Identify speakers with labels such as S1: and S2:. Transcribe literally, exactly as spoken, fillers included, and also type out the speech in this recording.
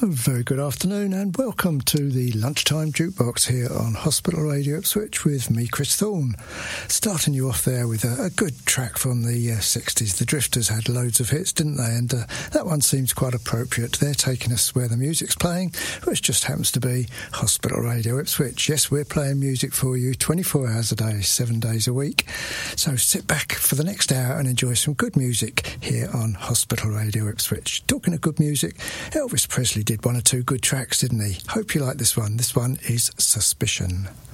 S1: A very good afternoon and welcome to the Lunchtime Jukebox here on Hospital Radio Ipswich with me, Chris Thorne. Starting you off there with a, a good track from the uh, sixties. The Drifters had loads of hits, didn't they? And uh, that one seems quite appropriate. They're taking us where the music's playing, which just happens to be Hospital Radio Ipswich. Yes, we're playing music for you twenty-four hours a day, seven days a week. So sit back for the next hour and enjoy some good music here on Hospital Radio Ipswich. Talking of good music, Elvis Presley did one or two good tracks, didn't he? Hope you like this one. This one is Suspicion.